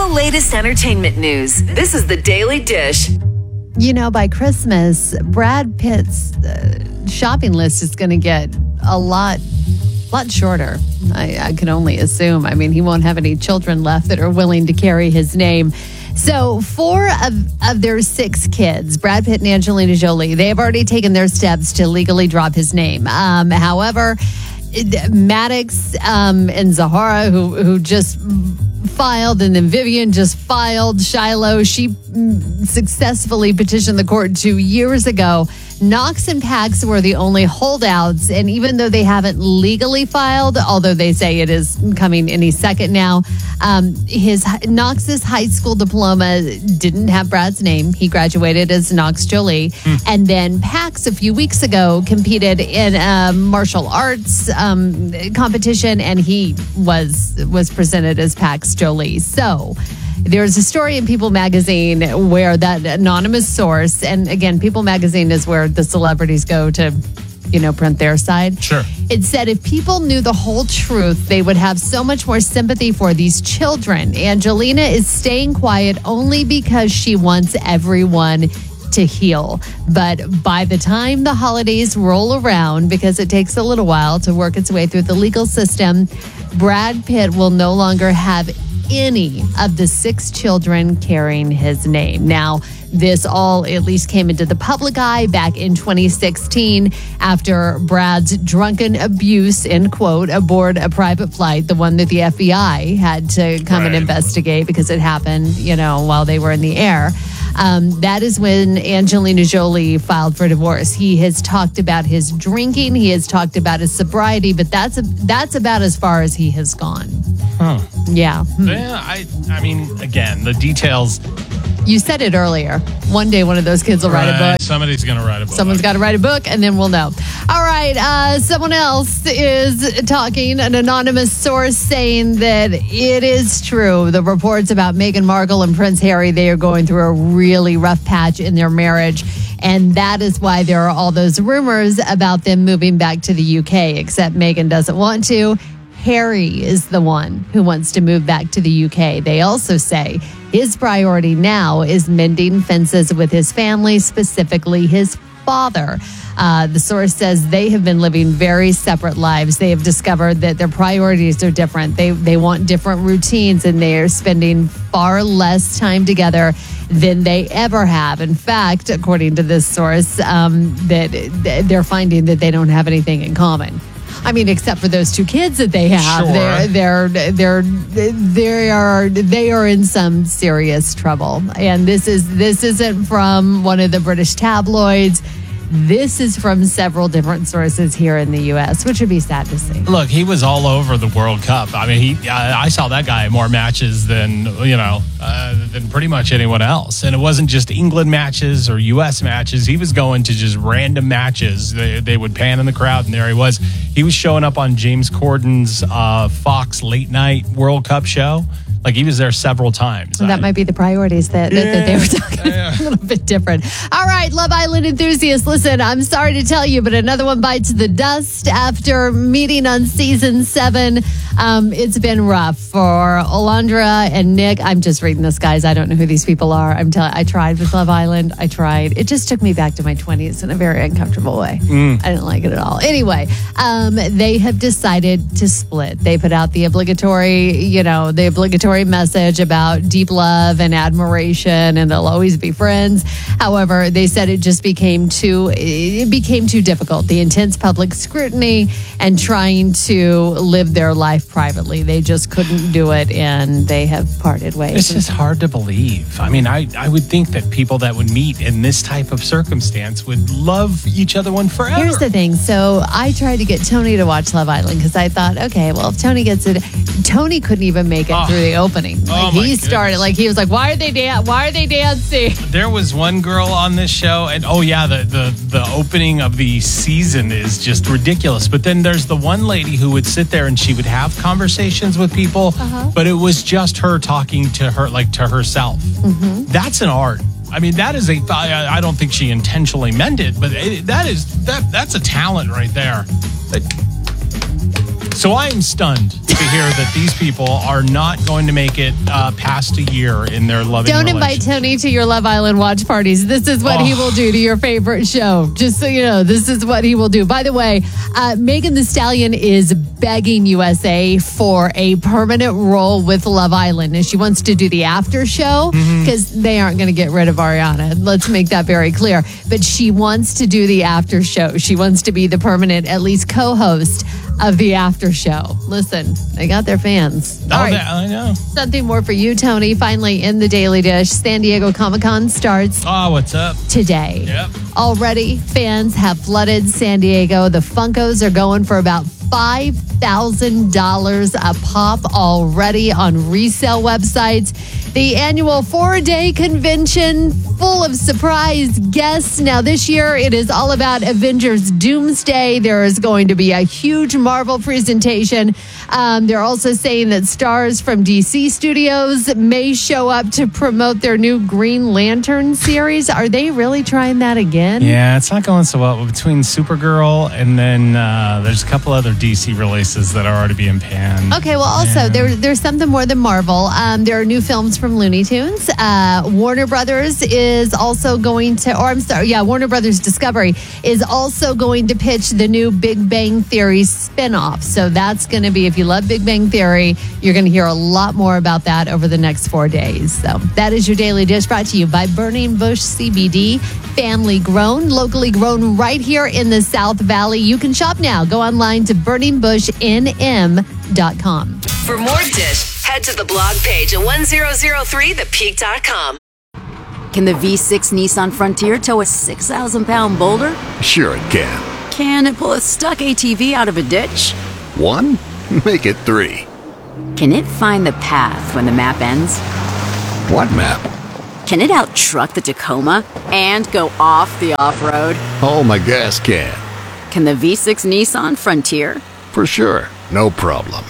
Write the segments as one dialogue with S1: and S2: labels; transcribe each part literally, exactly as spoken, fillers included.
S1: latest entertainment news. This is the Daily Dish.
S2: You know, by Christmas, Brad Pitt's uh, shopping list is going to get a lot, lot shorter. I, I can only assume. I mean, he won't have any children left that are willing to carry his name. So four of, of their six kids, Brad Pitt and Angelina Jolie, they have already taken their steps to legally drop his name. Um, however, Maddox um, and Zahara, who who just filed, and then Vivian just filed. Shiloh, she mm, successfully petitioned the court two years ago. Knox and Pax were the only holdouts, and even though they haven't legally filed, although they say it is coming any second now, um, his Knox's high school diploma didn't have Brad's name. He graduated as Knox Jolie, mm. and then Pax a few weeks ago competed in a martial arts um, competition, and he was was presented as Pax Jolie. So there's a story in People Magazine where that anonymous source, and again, People Magazine is where the celebrities go to, you know, print their side.
S3: Sure.
S2: It said if people knew the whole truth, they would have so much more sympathy for these children. Angelina is staying quiet only because she wants everyone to heal. But by the time the holidays roll around, because it takes a little while to work its way through the legal system, Brad Pitt will no longer have any of the six children carrying his name. Now, this all at least came into the public eye back in twenty sixteen after Brad's drunken abuse, end quote, aboard a private flight, the one that the F B I had to come
S3: right.
S2: and investigate because it happened, you know, while they were in the air. Um, that is when Angelina Jolie filed for divorce. He has talked about his drinking. He has talked about his sobriety, but that's a, that's about as far as he has gone.
S3: Huh.
S2: Yeah.
S3: Yeah, I, I mean, again, the details.
S2: You said it earlier. One day, one of those kids will
S3: right.
S2: write a book.
S3: Somebody's going to write a book.
S2: Someone's got to write a book, and then we'll know. All right. Uh, someone else is talking, an anonymous source saying that it is true. The reports about Meghan Markle and Prince Harry, they are going through a really rough patch in their marriage. And that is why there are all those rumors about them moving back to the U K, except Meghan doesn't want to. Harry is the one who wants to move back to the U K. They also say his priority now is mending fences with his family, specifically his father. Uh, the source says they have been living very separate lives. They have discovered that their priorities are different. They they want different routines, and they are spending far less time together than they ever have. In fact, according to this source, um, that they're finding that they don't have anything in common. I mean, except for those two kids that they have,
S3: sure.
S2: they're they're they're they are they are in some serious trouble. And this is this isn't from one of the British tabloids. This is from several different sources here in the U S, which would be sad to see.
S3: Look, he was all over the World Cup. I mean, he I, I saw that guy more matches than, you know, uh, than pretty much anyone else. And it wasn't just England matches or U S matches. He was going to just random matches. They, they would pan in the crowd, and there he was. He was showing up on James Corden's uh, Fox late night World Cup show. Like, he was there several times.
S2: That
S3: I,
S2: might be the priorities that,
S3: yeah,
S2: that, that they were talking
S3: yeah.
S2: a little bit different. All right, Love Island enthusiasts, listen, I'm sorry to tell you, but another one bites the dust after meeting on season seven. Um, it's been rough for Alondra and Nick. I'm just reading this, guys. I don't know who these people are. I'm telling. I tried with Love Island. I tried. It just took me back to my twenties in a very uncomfortable way. Mm. I didn't like it at all. Anyway, um, they have decided to split. They put out the obligatory, you know, the obligatory message about deep love and admiration, and they'll always be friends. However, they said it just became too it became too difficult. The intense public scrutiny and trying to live their life privately. They just couldn't do it, and they have parted ways.
S3: It's just hard to believe. I mean, I, I would think that people that would meet in this type of circumstance would love each other one forever.
S2: Here's the thing. So I tried to get Tony to watch Love Island because I thought, okay, well, if Tony gets it, Tony couldn't even make it oh. through the opening. Like,
S3: oh
S2: he started, like, he was like, why are they dan- Why are they dancing?
S3: There was one girl on this show, and oh yeah, the, the, the opening of the season is just ridiculous. But then there's the one lady who would sit there and she would have conversations with people, uh-huh. but it was just her talking to her, like to herself. Mm-hmm. That's an art. I mean, that is a, I, I don't think she intentionally meant it, but it, that is, that that's a talent right there. It, So I am stunned to hear that these people are not going to make it uh, past a year in their loving
S2: Don't
S3: relationship.
S2: invite Tony to your Love Island watch parties. This is what
S3: Oh.
S2: he will do to your favorite show. Just so you know, this is what he will do. By the way, uh, Megan Thee Stallion is begging U S A for a permanent role with Love Island. And she wants to do the after show because
S3: Mm-hmm.
S2: they aren't going to get rid of Ariana. Let's make that very clear. But she wants to do the after show. She wants to be the permanent, at least co-host of the after show. Listen, they got their fans.
S3: Oh,
S2: All right.
S3: that- I know.
S2: Something more for you, Tony. Finally, in the Daily Dish, San Diego Comic-Con starts
S3: Oh, what's up?
S2: today.
S3: Yep.
S2: Already, fans have flooded San Diego. The Funkos are going for about five thousand dollars a pop already on resale websites. The annual four-day convention full of surprise guests. Now, this year, it is all about Avengers Doomsday. There is going to be a huge Marvel presentation. Um, they're also saying that stars from D C Studios may show up to promote their new Green Lantern series. Are they really trying that again?
S3: Yeah, it's not going so well between Supergirl and then uh, there's a couple other D C releases that are already being panned.
S2: Okay, well, also, there, there's something more than Marvel. Um, there are new films from Looney Tunes. Uh, Warner Brothers is also going to, or I'm sorry, yeah, Warner Brothers Discovery is also going to pitch the new Big Bang Theory spinoff. So that's going to be, if you love Big Bang Theory, you're going to hear a lot more about that over the next four days. So that is your Daily Dish, brought to you by Burning Bush C B D. Family grown, locally grown right here in the South Valley. You can shop now. Go online to burning bush n m dot com.
S1: For more Dish, head to the blog page at ten oh three the peak dot com.
S4: Can the V six Nissan Frontier tow a six thousand pound boulder?
S5: Sure it can.
S4: Can it pull a stuck A T V out of a ditch?
S5: One? Make it three.
S4: Can it find the path when the map ends?
S5: What map?
S4: Can it out-truck the Tacoma and go off the off-road?
S5: Oh, my gas can.
S4: Can the V six Nissan Frontier?
S5: For sure. No problem.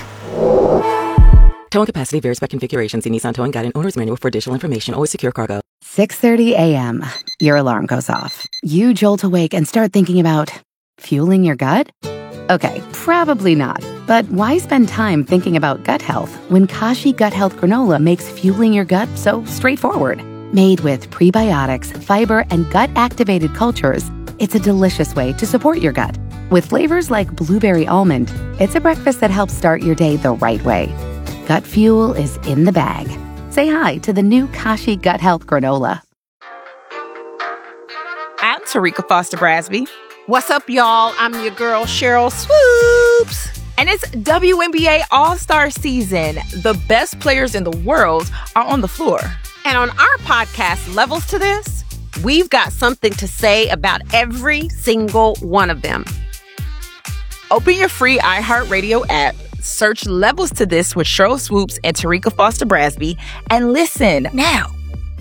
S6: Towing capacity varies by configuration. See Nissan Towing Guide and Owner's Manual for additional information. Always secure cargo.
S7: six thirty a.m. Your alarm goes off. You jolt awake and start thinking about fueling your gut? Okay, probably not. But why spend time thinking about gut health when Kashi Gut Health Granola makes fueling your gut so straightforward? Made with prebiotics, fiber, and gut-activated cultures, it's a delicious way to support your gut. With flavors like blueberry almond, it's a breakfast that helps start your day the right way. Gut fuel is in the bag. Say hi to the new Kashi Gut Health Granola.
S8: I'm Tarika Foster Brasby. What's up, y'all? I'm your girl, Cheryl Swoops. And it's W N B A All-Star Season. The best players in the world are on the floor. And on our podcast, Levels to This, we've got something to say about every single one of them. Open your free iHeartRadio app, search Levels to This with Cheryl Swoops and Tarika Foster Brasby, and listen now.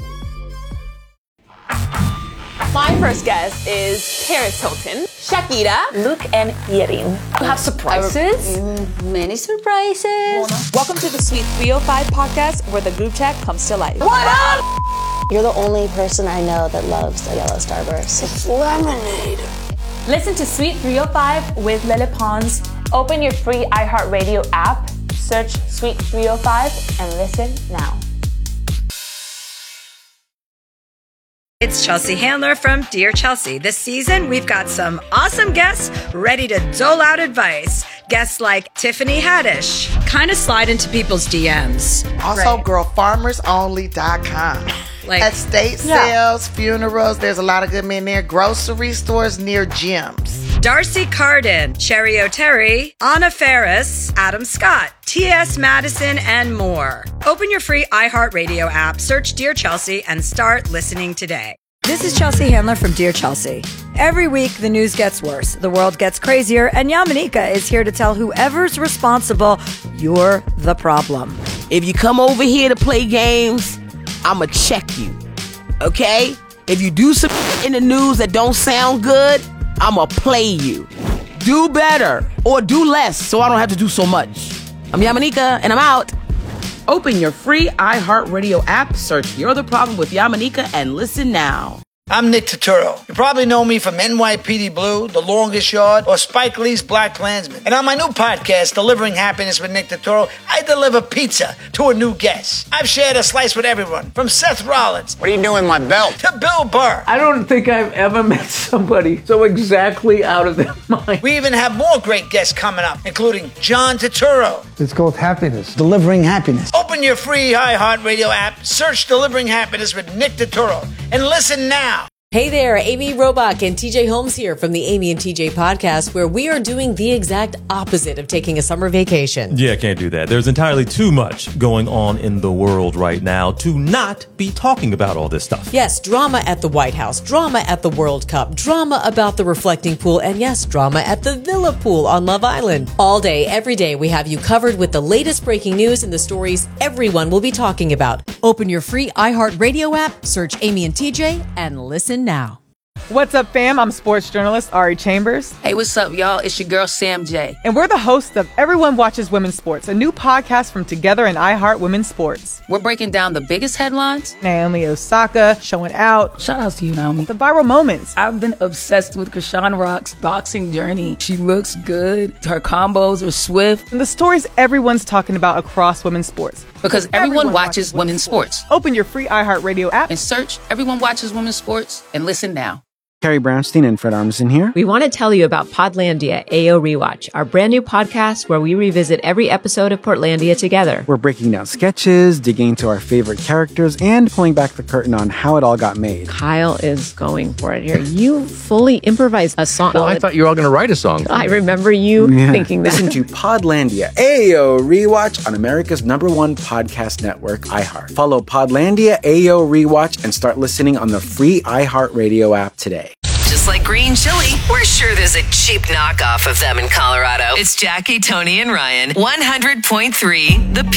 S9: My first guest is Paris Hilton, Shakira, Luke, and Yerin. You have surprises?
S10: Many surprises.
S9: Welcome to the Sweet three oh five podcast, where the group chat comes to life.
S10: What up? You're the only person I know that loves a yellow starburst. It's lemonade.
S9: Listen to Sweet three oh five with Lele Pons. Open your free iHeartRadio app, search Sweet three oh five, and listen now.
S11: It's Chelsea Handler from Dear Chelsea. This season, we've got some awesome guests ready to dole out advice. Guests like Tiffany Haddish, kind of slide into people's D Ms.
S12: Also, right. girl farmers only dot com. Like estate yeah. sales, funerals, there's a lot of good men there. Grocery stores near gyms.
S11: Darcy Carden, Cherry O'Terry, Anna Ferris, Adam Scott, T S Madison, and more. Open your free iHeartRadio app, search Dear Chelsea, and start listening today. This is Chelsea Handler from Dear Chelsea. Every week, the news gets worse, the world gets crazier, and Yamanika is here to tell whoever's responsible, you're the problem.
S13: If you come over here to play games, I'ma check you, okay? If you do some in the news that don't sound good, I'ma play you. Do better or do less so I don't have to do so much. I'm Yamanika and I'm out.
S6: Open your free iHeartRadio app, search You're the Problem with Yamanika, and listen now.
S14: I'm Nick Turturro. You probably know me from N Y P D Blue, The Longest Yard, or Spike Lee's Black Klansman. And on my new podcast, Delivering Happiness with Nick Turturro, I deliver pizza to a new guest. I've shared a slice with everyone, from Seth Rollins.
S15: What are you doing with my belt?
S14: To Bill Burr.
S16: I don't think I've ever met somebody so exactly out of their mind.
S14: We even have more great guests coming up, including John Turturro.
S17: It's called Happiness. Delivering Happiness.
S14: Open your free iHeartRadio app, search Delivering Happiness with Nick Turturro, and listen now.
S18: Hey there, Amy Robach and T J Holmes here from the Amy and T J podcast, where we are doing the exact opposite of taking a summer vacation.
S19: Yeah, can't do that. There's entirely too much going on in the world right now to not be talking about all this stuff.
S18: Yes, drama at the White House, drama at the World Cup, drama about the reflecting pool, and yes, drama at the Villa Pool on Love Island. All day, every day, we have you covered with the latest breaking news and the stories everyone will be talking about. Open your free iHeartRadio app, search Amy and T J, and listen now.
S8: What's up, fam? I'm sports journalist Ari Chambers.
S20: Hey, what's up, y'all? It's your girl, Sam J.
S8: And we're the hosts of Everyone Watches Women's Sports, a new podcast from Together and iHeart Women's Sports.
S20: We're breaking down the biggest headlines.
S8: Naomi Osaka showing out.
S20: Shout out to you, Naomi.
S8: The viral moments.
S20: I've been obsessed with Krishan Rock's boxing journey. She looks good. Her combos are swift.
S8: And the stories everyone's talking about across women's sports.
S20: Because everyone, everyone watches, watches women's sports. sports.
S8: Open your free iHeartRadio app
S20: and search Everyone Watches Women's Sports and listen now.
S21: Carrie Brownstein and Fred Armisen here.
S22: We want to tell you about Podlandia A O Rewatch, our brand new podcast where we revisit every episode of Portlandia together.
S21: We're breaking down sketches, digging into our favorite characters, and pulling back the curtain on how it all got made.
S22: Kyle is going for it here. You fully improvised a song.
S23: Well, I thought you were all going to write a song.
S22: I remember you yeah. thinking that.
S21: Listen to Podlandia A O Rewatch on America's number one podcast network, iHeart. Follow Podlandia A O Rewatch and start listening on the free iHeartRadio app today.
S1: Just like green chili, we're sure there's a cheap knockoff of them in Colorado. It's Jackie, Tony, and Ryan. one hundred point three The Peak.